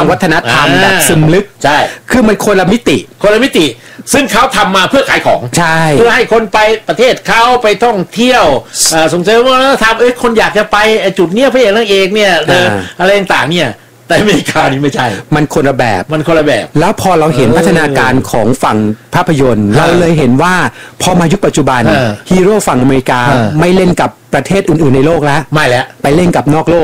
วัฒนธรรมแบบซึมลึกใช่คือมันคนละมิติซึ่งเขาทำมาเพื่อขายของใช่เพื่อให้คนไปประเทศเขาไปท่องเที่ยวส่งเสริมวัฒนธรรมคนอยากจะไปจุดเนี้ยพระเอกนางเอกเนี่ยอะไรต่างๆเนี่ยแต่อเมริกานี่ไม่ใช่มันคนละแบบแล้วพอเราเห็นพัฒนาการของฝั่งภาพยนตร์เราเลยเห็นว่าพอมายุคปัจจุบันฮีโร่ฝั่งอเมริกาไม่เล่นกับประเทศอื่นๆในโลกแล้วไม่แล้วไปเล่นกับนอกโลก